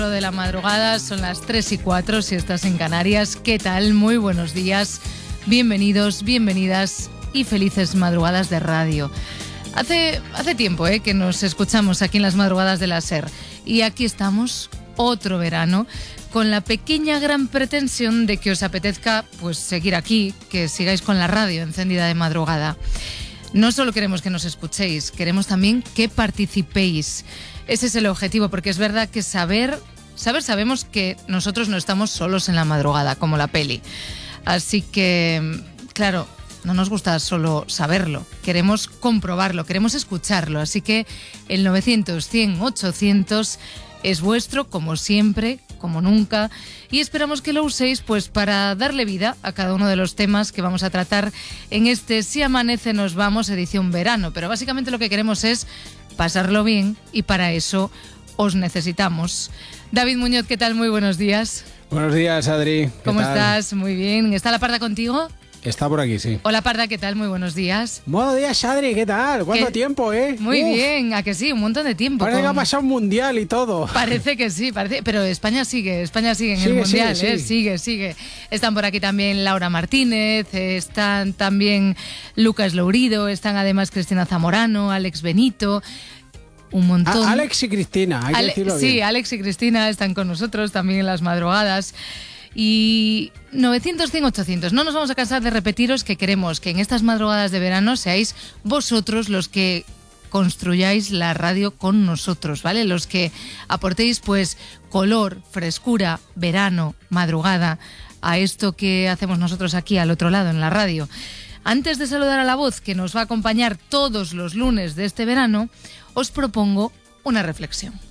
De la madrugada, son las 3:04 si estás en Canarias. ¿Qué tal? Muy buenos días, bienvenidos, bienvenidas y felices madrugadas de radio. Hace tiempo que nos escuchamos aquí en las madrugadas de la SER y aquí estamos, otro verano, con la pequeña gran pretensión de que os apetezca pues seguir aquí, que sigáis con la radio encendida de madrugada. No solo queremos que nos escuchéis, queremos también que participéis. Ese es el objetivo, porque es verdad que sabemos que nosotros no estamos solos en la madrugada, como la peli. Así que, claro, no nos gusta solo saberlo, queremos comprobarlo, queremos escucharlo. Así que el 900-100-800 es vuestro, como siempre, como nunca, y esperamos que lo uséis pues para darle vida a cada uno de los temas que vamos a tratar en este Si Amanece Nos Vamos, edición verano. Pero básicamente lo que queremos es pasarlo bien y para eso os necesitamos. David Muñoz, ¿qué tal? Muy buenos días. Buenos días, Adri. ¿Cómo estás? Muy bien. ¿Está la Parda contigo? Está por aquí, sí. Hola, Parda, ¿qué tal? Muy buenos días. Buenos días, Adri, ¿qué tal? ¿Cuánto tiempo, Muy bien, ¿a que sí? Un montón de tiempo. Parece que ha pasado un mundial y todo. Parece que sí, pero España sigue en el mundial, sigue. Están por aquí también Laura Martínez, están también Lucas Lourido, están además Cristina Zamorano, Alex Benito. Un montón. Alex y Cristina, hay que decirlo bien. Sí, Alex y Cristina están con nosotros también en las madrugadas. Y 900-100-800. No nos vamos a cansar de repetiros que queremos que en estas madrugadas de verano seáis vosotros los que construyáis la radio con nosotros, ¿vale? Los que aportéis pues color, frescura, verano, madrugada a esto que hacemos nosotros aquí al otro lado en la radio. Antes de saludar a la voz que nos va a acompañar todos los lunes de este verano, os propongo una reflexión.